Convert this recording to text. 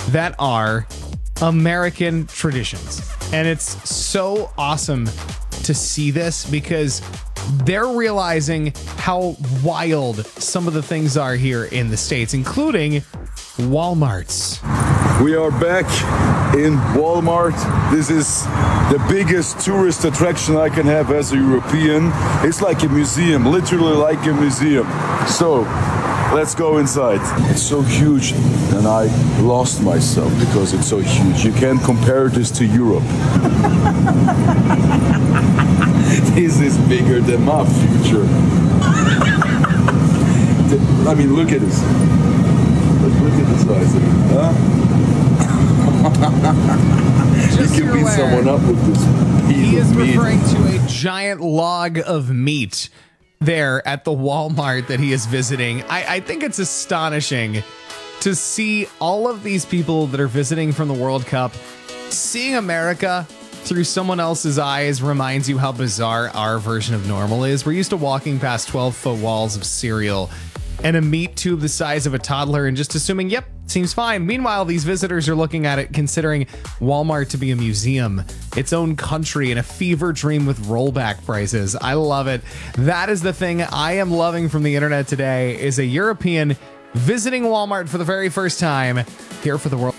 that are American traditions. And it's so awesome to see this because they're realizing how wild some of the things are here in the States, including Walmarts. We are back in Walmart. This is the biggest tourist attraction I can have as a European. It's like a museum, literally like a museum. So let's go inside. It's so huge and I lost myself because it's so huge. You can't compare this to Europe. This is bigger than my future. I mean, look at this. Look at the size of it, huh? You can beat someone up with this piece He is of meat. referring to a giant log of meat there at the Walmart that he is visiting. I think it's astonishing to see all of these people that are visiting from the World Cup. Seeing America through someone else's eyes reminds you how bizarre our version of normal is. We're used to walking past 12-foot walls of cereal and a meat tube the size of a toddler and just assuming, yep, seems fine. Meanwhile, these visitors are looking at it, considering Walmart to be a museum, its own country, and a fever dream with rollback prices. I love it. That is the thing I am loving from the internet today, is a European visiting Walmart for the very first time here for the World